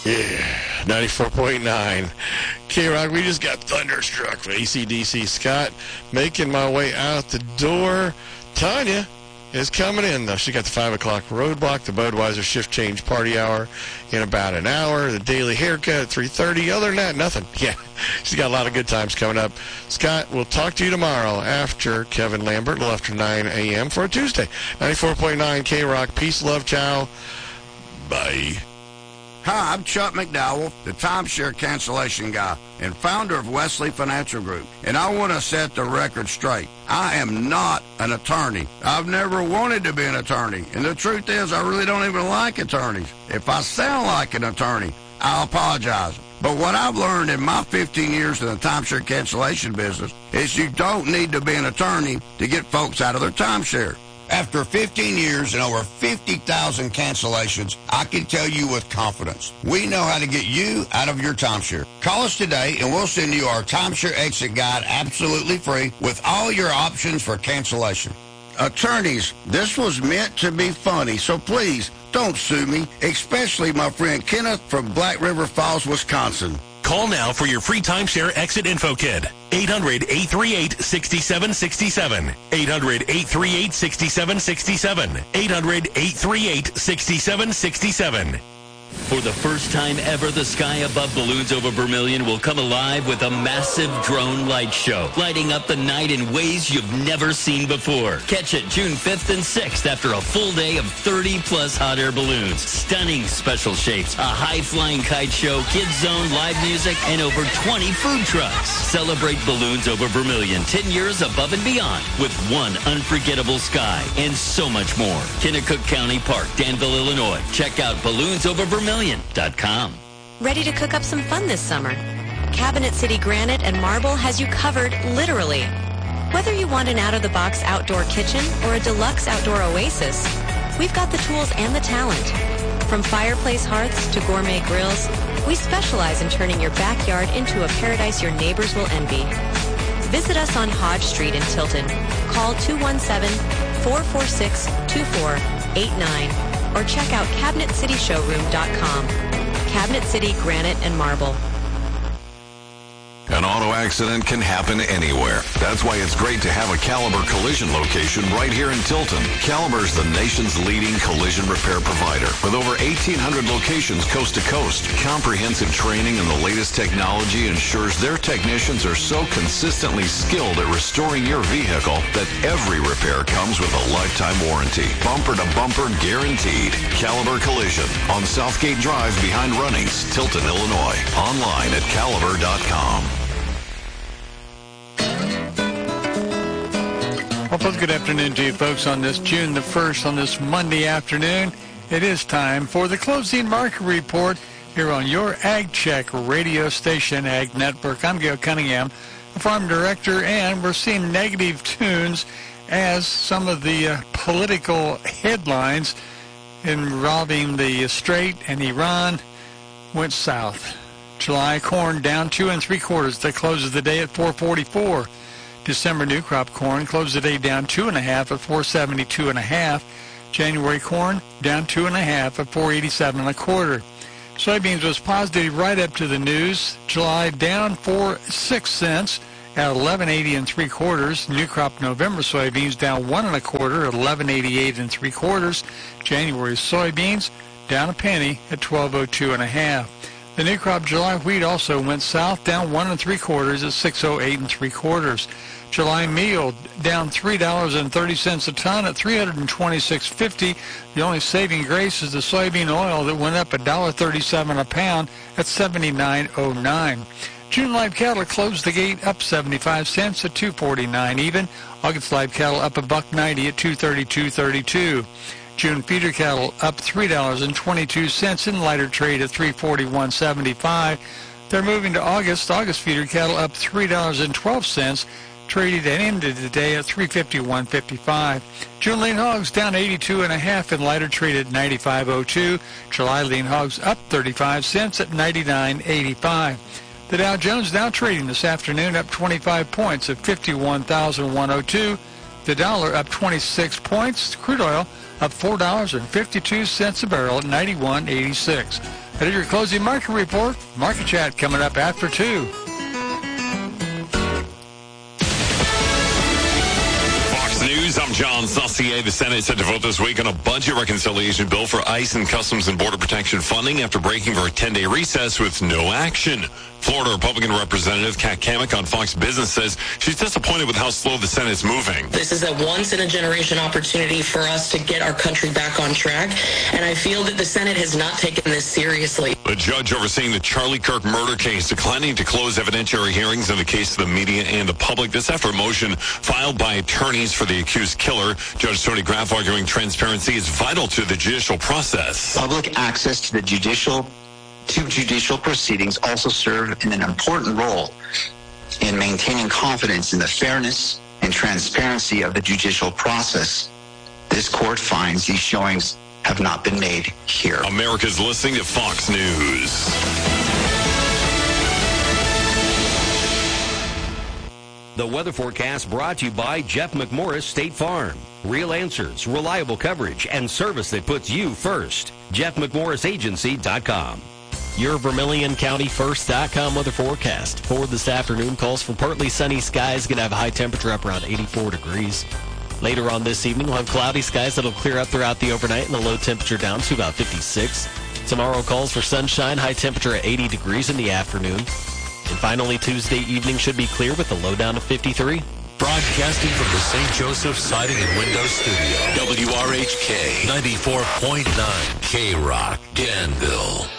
Yeah, 94.9 K-Rock. We just got thunderstruck with AC/DC. Scott making my way out the door. Tanya is coming in, though. She got the 5 o'clock roadblock, the Budweiser shift change party hour in about an hour, the daily haircut at 3:30. Other than that, nothing. Yeah, she's got a lot of good times coming up. Scott, we'll talk to you tomorrow after Kevin Lambert, a little after 9 a.m. for a Tuesday. 94.9 K-Rock. Peace, love, ciao. Bye. Hi, I'm Chuck McDowell, the timeshare cancellation guy and founder of Wesley Financial Group. And I want to set the record straight. I am not an attorney. I've never wanted to be an attorney. And the truth is, I really don't even like attorneys. If I sound like an attorney, I'll apologize. But what I've learned in my 15 years in the timeshare cancellation business is you don't need to be an attorney to get folks out of their timeshare. After 15 years and over 50,000 cancellations, I can tell you with confidence, we know how to get you out of your timeshare. Call us today and we'll send you our timeshare exit guide absolutely free with all your options for cancellation. Attorneys, this was meant to be funny, so please don't sue me, especially my friend Kenneth from Black River Falls, Wisconsin. Call now for your free timeshare exit info kit. 800-838-6767. 800-838-6767. 800-838-6767. For the first time ever, the sky above Balloons Over Vermilion will come alive with a massive drone light show, lighting up the night in ways you've never seen before. Catch it June 5th and 6th after a full day of 30-plus hot air balloons, stunning special shapes, a high-flying kite show, kids zone, live music, and over 20 food trucks. Celebrate Balloons Over Vermilion 10 years above and beyond with one unforgettable sky and so much more. Kennecott County Park, Danville, Illinois. Check out balloonsOverVermilion.com. Ready to cook up some fun this summer? Cabinet City Granite and Marble has you covered, literally. Whether you want an out-of-the-box outdoor kitchen or a deluxe outdoor oasis, we've got the tools and the talent. From fireplace hearths to gourmet grills, we specialize in turning your backyard into a paradise your neighbors will envy. Visit us on Hodge Street in Tilton. Call 217-446-2489 or check out CabinetCityShowroom.com. Cabinet City Granite and Marble. An auto accident can happen anywhere. That's why it's great to have a Caliber Collision location right here in Tilton. Caliber is the nation's leading collision repair provider. With over 1,800 locations coast to coast, comprehensive training and the latest technology ensures their technicians are so consistently skilled at restoring your vehicle that every repair comes with a lifetime warranty. Bumper to bumper guaranteed. Caliber Collision on Southgate Drive behind Runnings, Tilton, Illinois. Online at Caliber.com. Well, folks, good afternoon to you folks on this June the 1st, on this Monday afternoon. It is time for the closing market report here on your Ag Check radio station, Ag Network. I'm Gail Cunningham, the farm director, and we're seeing negative tunes as some of the political headlines involving the Strait and Iran went south. July corn down 2 3/4. That closes the day at 444. December new crop corn closed the day down 2.5 at 472.5. January corn down 2.5 at 487 1/4. Soybeans was positive right up to the news. July down 6 cents at 11.80 3/4. New crop November soybeans down 1 1/4 at 11.88 3/4. January soybeans down a penny at 12.02 1/2. The new crop July wheat also went south, down 1 3/4 at 6.08 3/4. July meal down $3.30 a ton at $326.50. The only saving grace is the soybean oil that went up $1.37 a pound at $79.09. June live cattle closed the gate up 75 cents at $2.49 even. August live cattle up $1.90 at $2.32.32. June feeder cattle up $3.22 in lighter trade at $3.41.75. They're moving to August. August feeder cattle up $3.12, traded and ended the day at $3.51.55. June lean hogs down 82.5 in lighter trade at $95.02. July lean hogs up 35 cents at $99.85. The Dow Jones now trading this afternoon up 25 points at 51,102. The dollar up 26 points. Crude oil up $4.52 a barrel at 91.86. That is your closing market report. Market chat coming up after 2. News. I'm John Saucier. The Senate set to vote this week on a budget reconciliation bill for ICE and Customs and Border Protection funding after breaking for a 10-day recess with no action. Florida Republican Representative Kat Cammack on Fox Business says she's disappointed with how slow the Senate is moving. This is a once-in-a-generation opportunity for us to get our country back on track, and I feel that the Senate has not taken this seriously. A judge overseeing the Charlie Kirk murder case declining to close evidentiary hearings in the case of the media and the public. This after a motion filed by attorneys for the accused killer. Judge Tony Graff arguing transparency is vital to the judicial process. Public access to the judicial proceedings also serve in an important role in maintaining confidence in the fairness and transparency of the judicial process. This court finds these showings have not been made here. America's listening to Fox News. The weather forecast brought to you by Jeff McMorris State Farm. Real answers, reliable coverage, and service that puts you first. JeffMcMorrisAgency.com. Your VermilionCountyFirst.com weather forecast. For this afternoon, calls for partly sunny skies. Going to have a high temperature up around 84 degrees. Later on this evening, we'll have cloudy skies that'll clear up throughout the overnight and the low temperature down to about 56. Tomorrow, calls for sunshine, high temperature at 80 degrees in the afternoon. And finally, Tuesday evening should be clear with a low down to 53. Broadcasting from the St. Joseph Siding and Window Studio. WRHK 94.9 K-Rock, Danville.